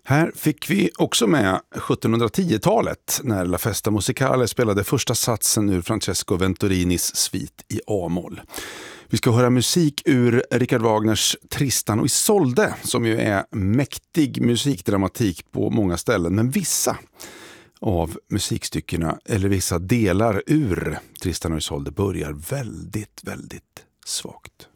Här fick vi också med 1710-talet när La Festa Musicale spelade första satsen ur Francesco Ventorinis svit i A-moll. Vi ska höra musik ur Richard Wagners Tristan och Isolde, som ju är mäktig musikdramatik på många ställen, men vissa av musikstyckena eller vissa delar ur Tristan och Isolde börjar väldigt, väldigt svagt.